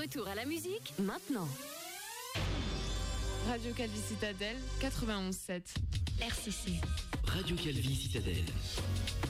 Retour à la musique, maintenant. Radio Calvi Citadelle, 91.7. RCC. Radio Calvi Citadelle.